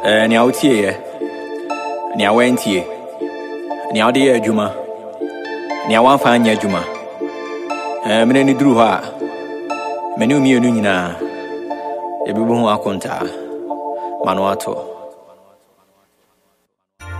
Ni autie ye. Ni awentie. Ni audi ye juma. Ni awanfa anya juma. Mene ni duru ha. Mene umienu nyina. Ebibu ho akonta. Manuato.